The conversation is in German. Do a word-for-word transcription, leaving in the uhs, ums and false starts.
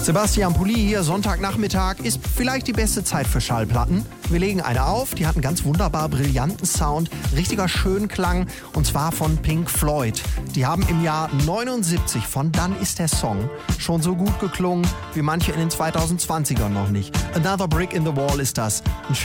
Sebastian Pulli hier, Sonntagnachmittag, ist vielleicht die beste Zeit für Schallplatten. Wir legen eine auf, die hat einen ganz wunderbar brillanten Sound, richtiger Schönklang, und zwar von Pink Floyd. Die haben im Jahr neunundsiebzig von Dann ist der Song schon so gut geklungen wie manche in den zweitausendzwanzigern noch nicht. Another Brick in the Wall ist das. Ein